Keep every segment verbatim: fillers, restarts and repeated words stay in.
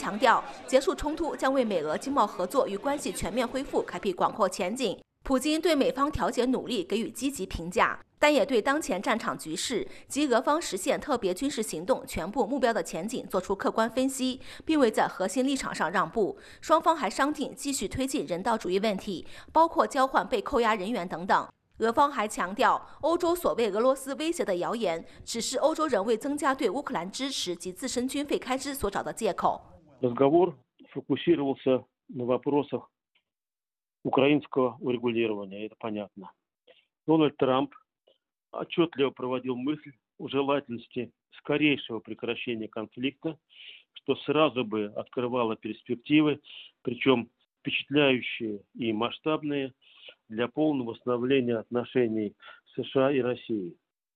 强调，结束冲突将为美俄经贸合作与关系全面恢复开辟广阔前景。普京对美方调解努力给予积极评价，但也对当前战场局势及俄方实现特别军事行动全部目标的前景作出客观分析，并未在核心立场上让步。双方还商定继续推进人道主义问题，包括交换被扣押人员等等。俄方还强调，欧洲所谓俄罗斯威胁的谣言，只是欧洲人为增加对乌克兰支持及自身军费开支所找的借口。 украинского урегулирования, это понятно. Дональд Трамп отчетливо проводил мысль о желательности скорейшего прекращения конфликта, что сразу бы открывало перспективы, причем впечатляющие и масштабные, для полного восстановления отношений США и России.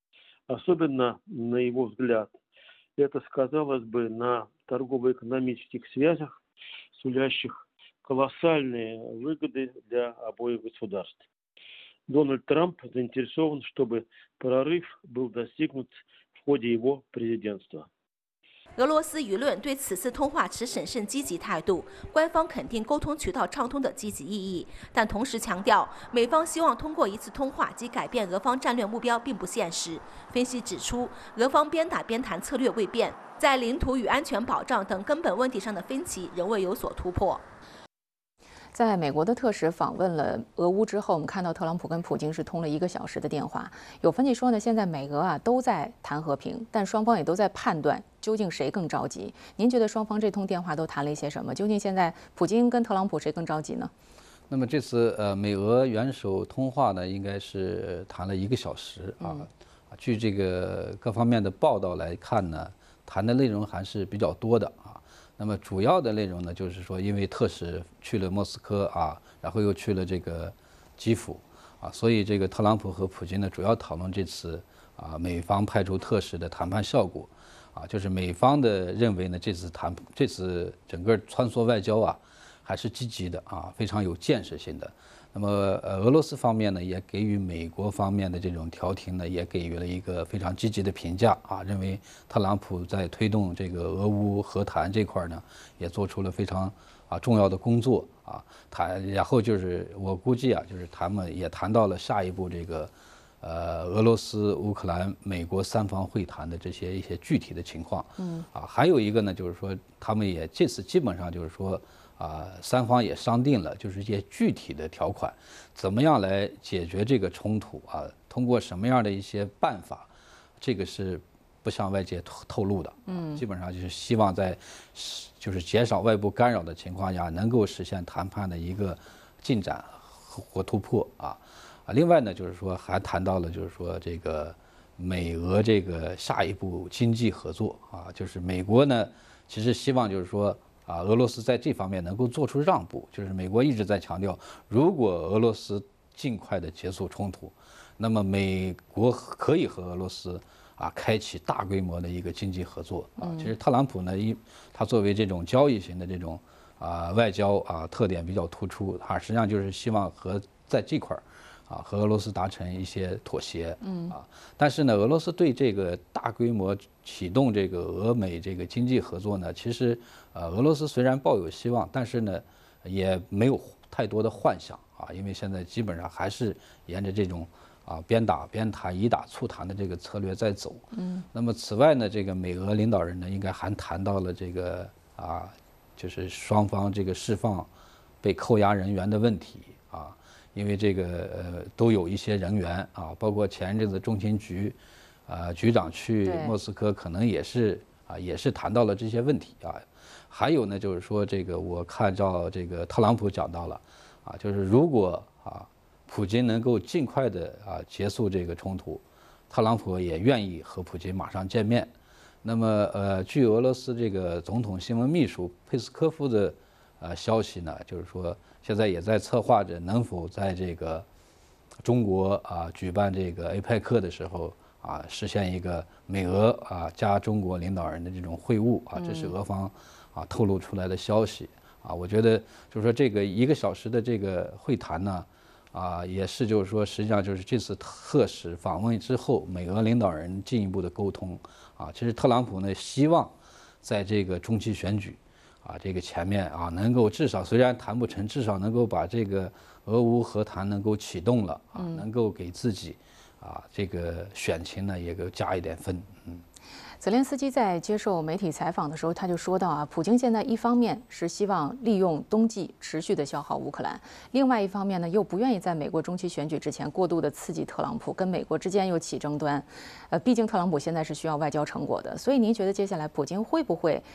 Особенно, на его взгляд, это сказалось бы на торгово-экономических связях, сулящих колоссальные выгоды для обоих государств. Дональд Трамп заинтересован, чтобы прорыв был достигнут в ходе его президентства. 俄罗斯舆论对此次通话持审慎积极态度，官方肯定沟通渠道畅通的积极意义，但同时强调，美方希望通过一次通话即改变俄方战略目标并不现实。分析指出，俄方边打边谈策略未变，在领土与安全保障等根本问题上的分歧仍未有所突破。 在美国的特使访问了俄乌之后，我们看到特朗普跟普京是通了一个小时的电话。有分析说呢，现在美俄啊都在谈和平，但双方也都在判断究竟谁更着急。您觉得双方这通电话都谈了一些什么？究竟现在普京跟特朗普谁更着急呢？ 那么这次呃美俄元首通话呢，应该是谈了一个小时啊。嗯、据这个各方面的报道来看呢，谈的内容还是比较多的啊。那么主要的内容呢，就是说，因为特使去了莫斯科啊，然后又去了这个基辅啊，所以这个特朗普和普京呢，主要讨论这次啊美方派出特使的谈判效果啊，就是美方的认为呢，这次谈这次整个穿梭外交啊，还是积极的啊，非常有建设性的。那么呃，俄罗斯方面呢，也给予美国方面的这种调停呢，也给予了一个非常积极的评价啊，认为特朗普在推动这个俄乌和谈这块呢，也做出了非常啊重要的工作啊。谈，然后就是我估计啊，就是他们也谈到了下一步这个呃俄罗斯、乌克兰、美国三方会谈的这些一些具体的情况。嗯啊，还有一个呢，就是说他们也这次基本上就是说。啊，三方也商定了，就是一些具体的条款，怎么样来解决这个冲突啊？通过什么样的一些办法，这个是不向外界透露的。嗯，基本上就是希望在就是减少外部干扰的情况下，能够实现谈判的一个进展或突破啊。啊，另外呢，就是说还谈到了，就是说这个美俄这个下一步经济合作啊，就是美国呢，其实希望就是说。啊，俄罗斯在这方面能够做出让步，就是美国一直在强调，如果俄罗斯尽快的结束冲突，那么美国可以和俄罗斯啊开启大规模的一个经济合作啊。其实特朗普呢，一他作为这种交易型的这种啊外交啊特点比较突出，他实际上就是希望和在这块儿。啊，和俄罗斯达成一些妥协，嗯啊，但是呢，俄罗斯对这个大规模启动这个俄美这个经济合作呢，其实呃，俄罗斯虽然抱有希望，但是呢，也没有太多的幻想啊，因为现在基本上还是沿着这种啊边打边谈、以打促谈的这个策略在走，嗯。那么此外呢，这个美俄领导人呢，应该还谈到了这个啊，就是双方这个释放被扣押人员的问题啊。因为这个呃都有一些人员啊，包括前一阵子中情局，啊局长去莫斯科，可能也是啊也是谈到了这些问题啊。还有呢，就是说这个我看到这个特朗普讲到了，啊就是如果啊普京能够尽快的啊结束这个冲突，特朗普也愿意和普京马上见面。那么呃，据俄罗斯这个总统新闻秘书佩斯科夫的呃消息呢，就是说。现在也在策划着能否在这个中国啊举办这个 A 佩克的时候啊，实现一个美俄啊加中国领导人的这种会晤啊，这是俄方啊透露出来的消息啊。我觉得就是说这个一个小时的这个会谈呢，啊也是就是说实际上就是这次特使访问之后，美俄领导人进一步的沟通啊。其实特朗普呢希望在这个中期选举。 啊，这个前面啊，能够至少虽然谈不成，至少能够把这个俄乌和谈能够启动了啊，能够给自己啊这个选情呢也给加一点分。嗯。 泽连斯基在接受媒体采访的时候，他就说到啊，普京现在一方面是希望利用冬季持续的消耗乌克兰，另外一方面呢，又不愿意在美国中期选举之前过度的刺激特朗普，跟美国之间又起争端。呃，毕竟特朗普现在是需要外交成果的，所以您觉得接下来普京会不会